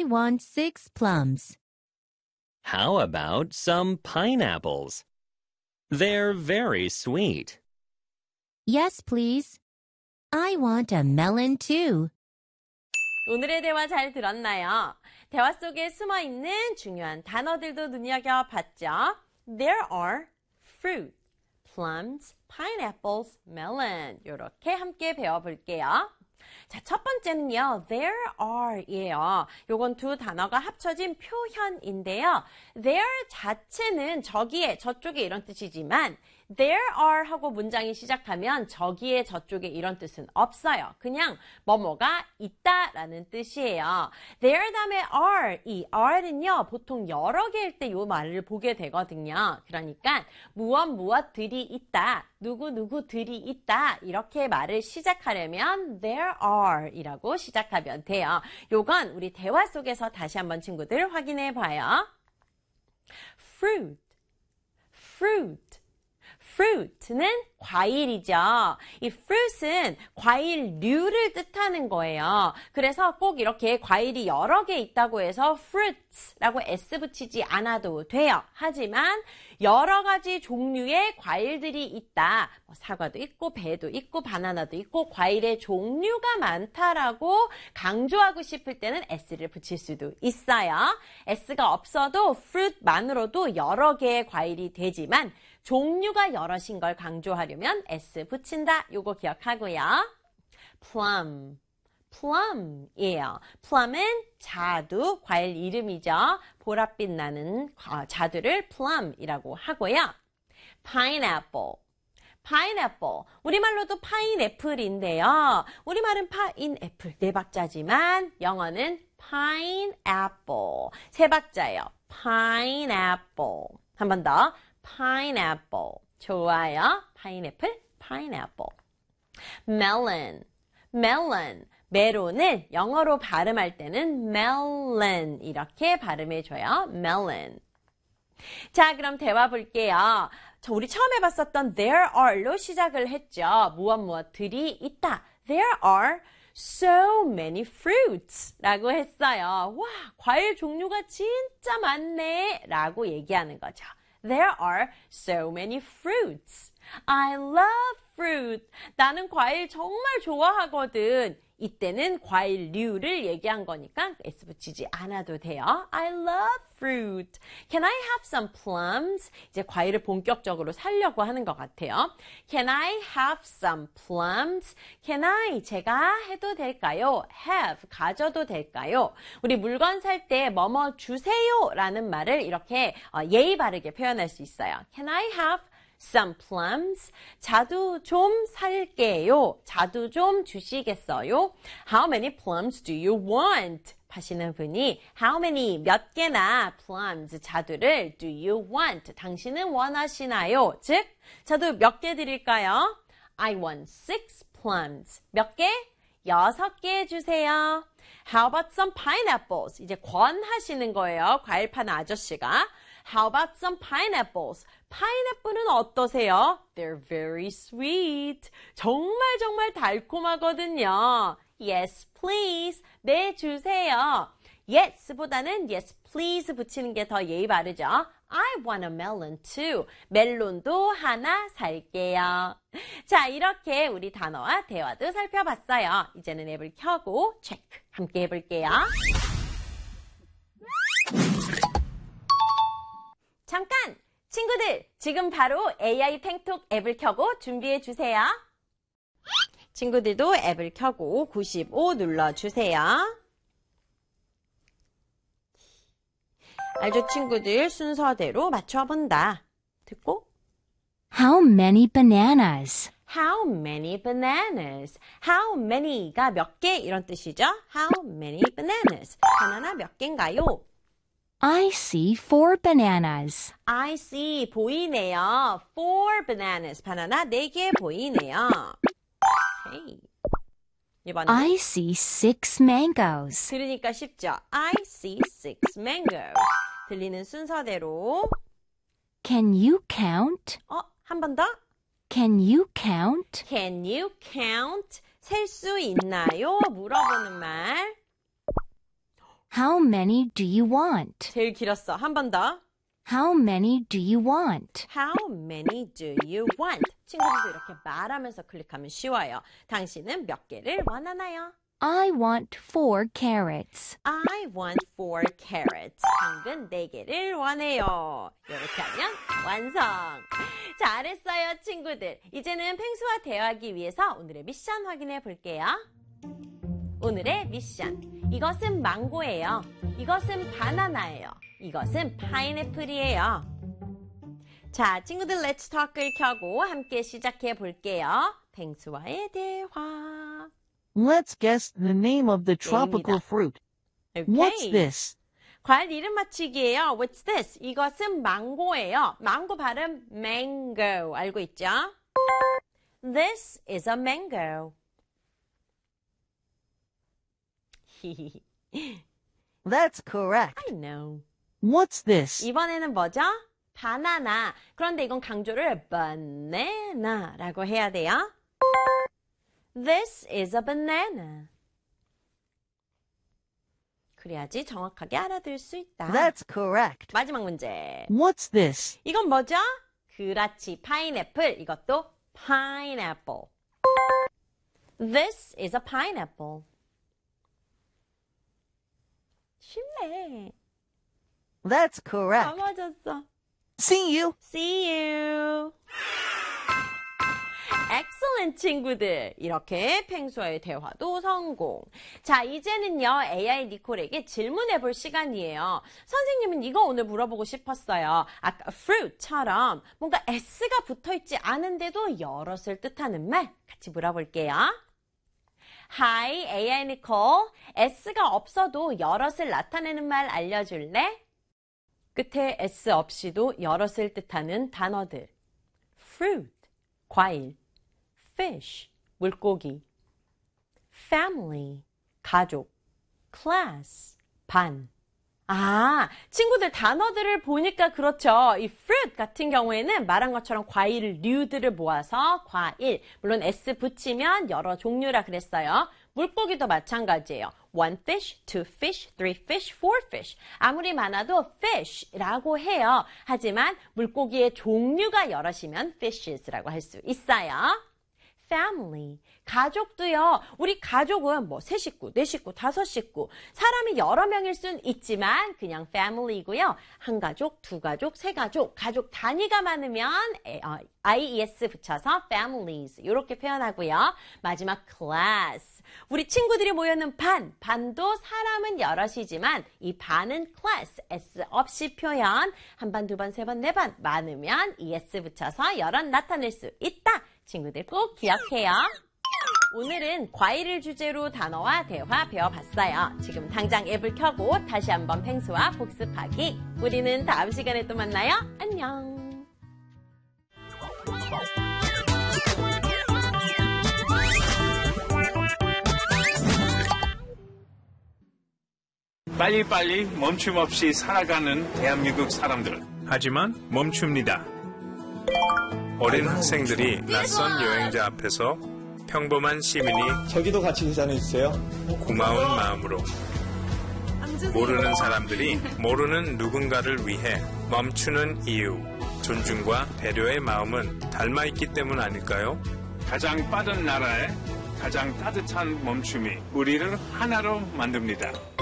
want 6 plums. How about some pineapples? They're very sweet. Yes, please. I want a melon too. 오늘의 대화 잘 들었나요? 대화 속에 숨어있는 중요한 단어들도 눈여겨봤죠? There are fruit, plums, pineapples, melon. 이렇게 함께 배워볼게요. 자, 첫 번째는요. There are이에요. 요건 두 단어가 합쳐진 표현인데요. There 자체는 저기에, 저쪽에 이런 뜻이지만 There are 하고 문장이 시작하면 저기에, 저쪽에 이런 뜻은 없어요. 그냥 뭐뭐가 있다라는 뜻이에요. There 다음에 are, 이 are는요. 보통 여러 개일 때 이 말을 보게 되거든요. 그러니까 무엇들이 있다, 누구들이 있다 이렇게 말을 시작하려면 There are 이라고 시작하면 돼요. 요건 우리 대화 속에서 다시 한번 친구들 확인해 봐요. Fruit, fruit. fruit는 과일이죠. 이 fruit은 과일류를 뜻하는 거예요. 그래서 꼭 이렇게 과일이 여러 개 있다고 해서 fruits라고 s 붙이지 않아도 돼요. 하지만 여러 가지 종류의 과일들이 있다. 사과도 있고 배도 있고 바나나도 있고 과일의 종류가 많다라고 강조하고 싶을 때는 s를 붙일 수도 있어요. s가 없어도 fruit만으로도 여러 개의 과일이 되지만 종류가 여럿인 걸 강조하려면 s 붙인다. 요거 기억하고요. plum, plum이에요. plum은 자두, 과일 이름이죠. 보랏빛 나는 자두를 plum이라고 하고요. pineapple, pineapple. 우리말로도 파인애플인데요. 우리말은 파인애플 네 박자지만 영어는 pineapple 세 박자예요. pineapple. 한 번 더. pineapple. 좋아요. 파인애플, pineapple. melon, melon. 메론을 영어로 발음할 때는 melon 이렇게 발음해줘요. melon. 자, 그럼 대화 볼게요. 우리 처음에 봤었던 there are로 시작을 했죠. 무엇들이 있다. There are so many fruits 라고 했어요. 와, 과일 종류가 진짜 많네 라고 얘기하는 거죠. There are so many fruits. I love fruit. 나는 과일 정말 좋아하거든. 이때는 과일류를 얘기한 거니까 S 붙이지 않아도 돼요. I love fruit. Can I have some plums? 이제 과일을 본격적으로 사려고 하는 것 같아요. Can I have some plums? Can I? 제가 해도 될까요? Have. 가져도 될까요? 우리 물건 살 때 뭐뭐 주세요 라는 말을 이렇게 예의 바르게 표현할 수 있어요. Can I have some plums? 자두 좀 살게요. 자두 좀 주시겠어요? How many plums do you want? 하시는 분이 how many 몇 개나 plums 자두를 do you want? 당신은 원하시나요? 즉 자두 몇 개 드릴까요? I want 6 plums. 몇 개? 6개 주세요. How about some pineapples? 이제 권하시는 거예요. 과일 파는 아저씨가. How about some pineapples? 파인애플은 어떠세요? They're very sweet. 정말 달콤하거든요. Yes, please. 네, 주세요. Yes보다는 yes, please 붙이는 게 더 예의 바르죠. I want a melon too. 멜론도 하나 살게요. 자, 이렇게 우리 단어와 대화도 살펴봤어요. 이제는 앱을 켜고 체크 함께 해볼게요. 잠깐! 친구들, 지금 바로 AI 탱톡 앱을 켜고 준비해 주세요. 친구들도 앱을 켜고 95 눌러주세요. 알죠, 친구들? 순서대로 맞춰본다. 듣고 How many bananas? How many bananas? How many가 몇 개 이런 뜻이죠? How many bananas? 바나나 몇 개인가요? I see 4 bananas. I see 보이네요. 4 bananas. 바나나 4개 보이네요. 오케이. 이번에 I see 6 mangoes. 들으니까 쉽죠? I see 6 mangoes. 들리는 순서대로 Can you count? 한 번 더. Can you count? Can you count? 셀 수 있나요? 물어보는 말. How many do you want? 제일 길었어. 한 번 더. How many do you want? How many do you want? 친구들도 이렇게 말하면서 클릭하면 쉬워요. 당신은 몇 개를 원하나요? I want 4 carrots. I want 4 carrots. 당근 4개를 원해요. 이렇게 하면 완성. 잘했어요, 친구들. 이제는 펭수와 대화하기 위해서 오늘의 미션 확인해 볼게요. 오늘의 미션. 이것은 망고예요. 이것은 바나나예요. 이것은 파인애플이에요. 자, 친구들 Let's Talk을 켜고 함께 시작해 볼게요. 펭수와의 대화. Let's guess the name of the tropical 입니다. fruit. Okay. What's this? 과일 이름 맞히기예요. What's this? 이것은 망고예요. 망고 발음 mango. 알고 있죠? This is a mango. That's correct. I know. What's this? 이번에는 뭐죠? 바나나. 그런데 이건 강조를 banana라고 해야 돼요. This is a banana. 그래야지 정확하게 알아들을 수 있다. That's correct. 마지막 문제. What's this? 이건 뭐죠? 그렇지, 파인애플. 이것도 pineapple. This is a pineapple. 쉽네. That's 다 correct. 맞았어. See you. See you. Excellent, 친구들. 이렇게 펭수와의 대화도 성공. 자, 이제는요, AI 니콜에게 질문해 볼 시간이에요. 선생님은 이거 오늘 물어보고 싶었어요. 아까 fruit처럼 뭔가 S가 붙어 있지 않은데도 여럿을 뜻하는 말 같이 물어볼게요. Hi, AI 니콜. S가 없어도 여럿을 나타내는 말 알려줄래? 끝에 S 없이도 여럿을 뜻하는 단어들. fruit, 과일. fish, 물고기. family, 가족. class, 반. 아, 친구들 단어들을 보니까 그렇죠. 이 fruit 같은 경우에는 말한 것처럼 과일, 류들을 모아서 과일. 물론 S 붙이면 여러 종류라 그랬어요. 물고기도 마찬가지예요. One fish, two fish, three fish, four fish. 아무리 많아도 fish라고 해요. 하지만 물고기의 종류가 여럿이면 fishes라고 할 수 있어요. family, 가족도요. 우리 가족은 뭐 3식구, 4식구, 5식구. 사람이 여러 명일 순 있지만 그냥 family이고요. 한 가족, 두 가족, 세 가족, 가족 단위가 많으면 IES 붙여서 families 이렇게 표현하고요. 마지막 class. 우리 친구들이 모여는 반, 반도 사람은 여럿이지만 이 반은 class, S 없이 표현. 한 반, 두 반, 세 반, 네 반 많으면 ES 붙여서 여럿 나타낼 수 있다. 친구들 꼭 기억해요. 오늘은 과일을 주제로 단어와 대화 배워봤어요. 지금 당장 앱을 켜고 다시 한번 펭수와 복습하기. 우리는 다음 시간에 또 만나요. 안녕. 빨리빨리 멈춤 없이 살아가는 대한민국 사람들. 하지만 멈춥니다. 어린 학생들이 낯선 여행자 앞에서 평범한 시민이 저기도 같이 계산해주세요. 고마운 마음으로 모르는 사람들이 모르는 누군가를 위해 멈추는 이유, 존중과 배려의 마음은 닮아있기 때문 아닐까요? 가장 빠른 나라에 가장 따뜻한 멈춤이 우리를 하나로 만듭니다.